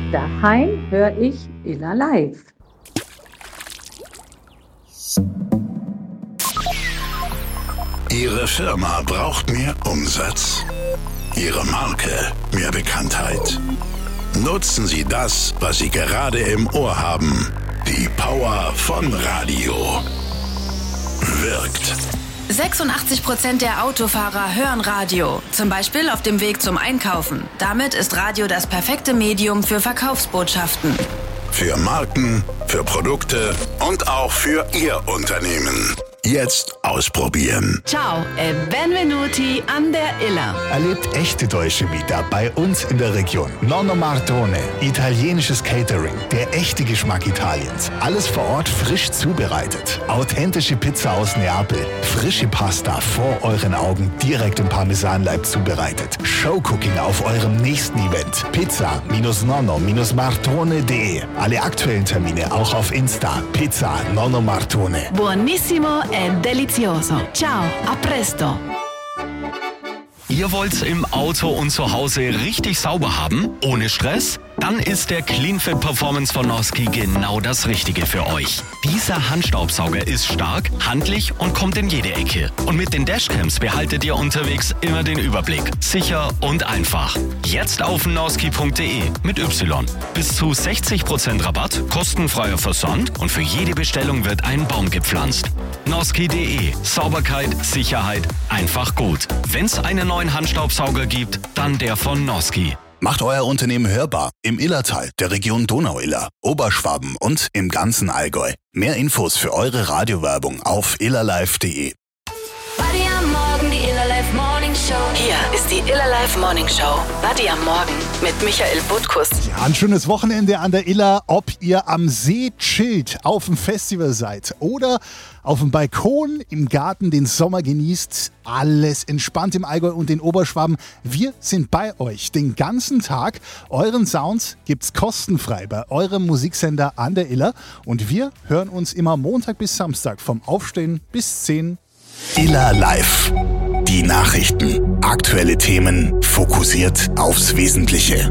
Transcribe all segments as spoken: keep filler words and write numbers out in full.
Daheim höre ich Illa Live. Ihre Firma braucht mehr Umsatz. Ihre Marke mehr Bekanntheit. Nutzen Sie das, was Sie gerade im Ohr haben. Die Power von Radio. Wirkt. sechsundachtzig Prozent der Autofahrer hören Radio, zum Beispiel auf dem Weg zum Einkaufen. Damit ist Radio das perfekte Medium für Verkaufsbotschaften. Für Marken, für Produkte und auch für Ihr Unternehmen. Jetzt ausprobieren. Ciao e benvenuti an der Illa. Erlebt echte deutsche Vita bei uns in der Region. Nonno Martone, italienisches Catering, der echte Geschmack Italiens. Alles vor Ort frisch zubereitet. Authentische Pizza aus Neapel, frische Pasta vor euren Augen direkt im Parmesanleib zubereitet. Showcooking auf eurem nächsten Event. Pizza nonno martone punkt de. Alle aktuellen Termine auch auf Insta. Pizza Nonno Martone. Buonissimo e delizioso. Ciao, a presto. Ihr wollt's im Auto und zu Hause richtig sauber haben? Ohne Stress? Dann ist der CleanFit Performance von Noski genau das Richtige für euch. Dieser Handstaubsauger ist stark, handlich und kommt in jede Ecke. Und mit den Dashcams behaltet ihr unterwegs immer den Überblick. Sicher und einfach. Jetzt auf noski punkt de mit Y. Bis zu sechzig Prozent Rabatt, kostenfreier Versand und für jede Bestellung wird ein Baum gepflanzt. Noski punkt de. Sauberkeit, Sicherheit, einfach gut. Wenn's einen neuen Handstaubsauger gibt, dann der von Noski. Macht euer Unternehmen hörbar im Illertal, der Region Donau-Iller, Oberschwaben und im ganzen Allgäu. Mehr Infos für eure Radiowerbung auf illerlive punkt de. Buddy am Morgen, die Illa Live Morning Show. Hier ist die Illa Live Morning Show. Buddy am Morgen mit Michael Butkus. Ja, ein schönes Wochenende an der Iller, ob ihr am See chillt, auf dem Festival seid oder auf dem Balkon im Garten den Sommer genießt. Alles entspannt im Allgäu und den Oberschwaben. Wir sind bei euch den ganzen Tag. Euren Sounds gibt's kostenfrei bei eurem Musiksender an der Iller. Und wir hören uns immer Montag bis Samstag vom Aufstehen bis zehn. Iller Live. Die Nachrichten. Aktuelle Themen. Fokussiert aufs Wesentliche.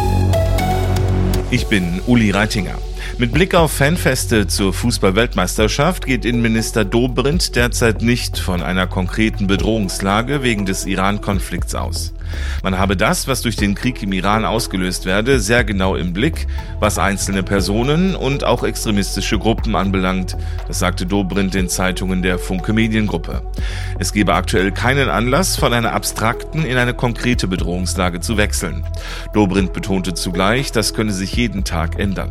Ich bin Uli Reitinger. Mit Blick auf Fanfeste zur Fußball-Weltmeisterschaft geht Innenminister Dobrindt derzeit nicht von einer konkreten Bedrohungslage wegen des Iran-Konflikts aus. Man habe das, was durch den Krieg im Iran ausgelöst werde, sehr genau im Blick, was einzelne Personen und auch extremistische Gruppen anbelangt. Das sagte Dobrindt den Zeitungen der Funke Mediengruppe. Es gebe aktuell keinen Anlass, von einer abstrakten in eine konkrete Bedrohungslage zu wechseln. Dobrindt betonte zugleich, das könne sich jeden Tag ändern.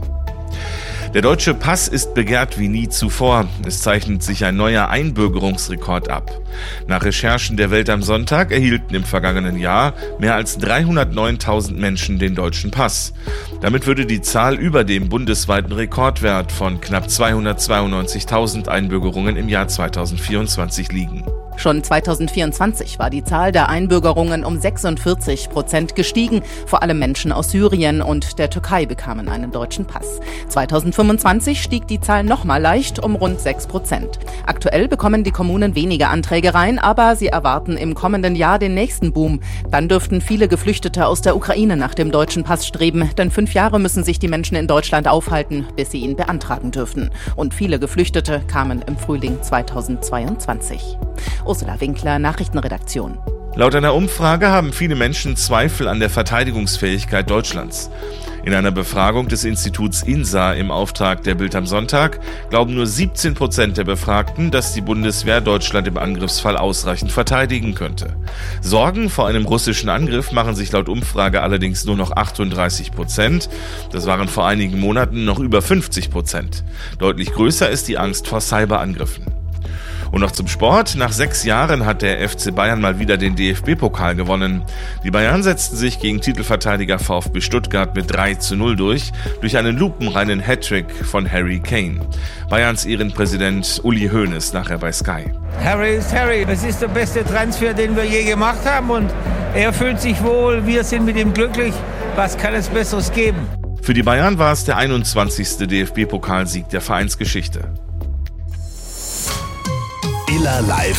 Der deutsche Pass ist begehrt wie nie zuvor. Es zeichnet sich ein neuer Einbürgerungsrekord ab. Nach Recherchen der Welt am Sonntag erhielten im vergangenen Jahr mehr als dreihundertneuntausend Menschen den deutschen Pass. Damit würde die Zahl über dem bundesweiten Rekordwert von knapp zweihundertzweiundneunzigtausend Einbürgerungen im Jahr zweitausendvierundzwanzig liegen. Schon zweitausendvierundzwanzig war die Zahl der Einbürgerungen um sechsundvierzig Prozent gestiegen. Vor allem Menschen aus Syrien und der Türkei bekamen einen deutschen Pass. zweitausendfünfundzwanzig stieg die Zahl nochmal leicht um rund sechs Prozent. Aktuell bekommen die Kommunen weniger Anträge rein, aber sie erwarten im kommenden Jahr den nächsten Boom. Dann dürften viele Geflüchtete aus der Ukraine nach dem deutschen Pass streben, denn fünf Jahre müssen sich die Menschen in Deutschland aufhalten, bis sie ihn beantragen dürfen. Und viele Geflüchtete kamen im Frühling zweitausendzweiundzwanzig. Ursula Winkler, Nachrichtenredaktion. Laut einer Umfrage haben viele Menschen Zweifel an der Verteidigungsfähigkeit Deutschlands. In einer Befragung des Instituts INSA im Auftrag der Bild am Sonntag glauben nur siebzehn Prozent der Befragten, dass die Bundeswehr Deutschland im Angriffsfall ausreichend verteidigen könnte. Sorgen vor einem russischen Angriff machen sich laut Umfrage allerdings nur noch achtunddreißig Prozent. Das waren vor einigen Monaten noch über fünfzig Prozent. Deutlich größer ist die Angst vor Cyberangriffen. Und noch zum Sport. Nach sechs Jahren hat der F C Bayern mal wieder den D F B-Pokal gewonnen. Die Bayern setzten sich gegen Titelverteidiger VfB Stuttgart mit drei zu null durch, durch einen lupenreinen Hattrick von Harry Kane. Bayerns Ehrenpräsident Uli Hoeneß nachher bei Sky. Harry ist Harry. Es ist der beste Transfer, den wir je gemacht haben und er fühlt sich wohl. Wir sind mit ihm glücklich. Was kann es Besseres geben? Für die Bayern war es der einundzwanzigste D F B-Pokalsieg der Vereinsgeschichte. Iller Live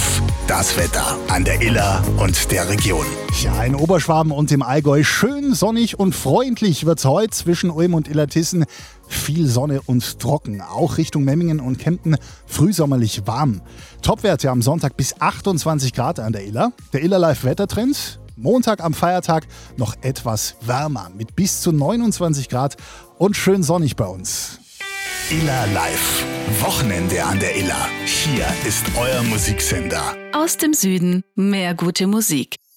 Das Wetter an der Iller und der Region. Ja, in Oberschwaben und im Allgäu schön sonnig und freundlich wird's heute zwischen Ulm und Illertissen. Viel Sonne und trocken. Auch Richtung Memmingen und Kempten frühsommerlich warm. Topwerte am Sonntag bis achtundzwanzig Grad an der Iller. Der Iller Live Wettertrend. Montag am Feiertag noch etwas wärmer mit bis zu neunundzwanzig Grad und schön sonnig bei uns. Iller Live. Wochenende an der Iller. Hier ist euer Musiksender. Aus dem Süden mehr gute Musik.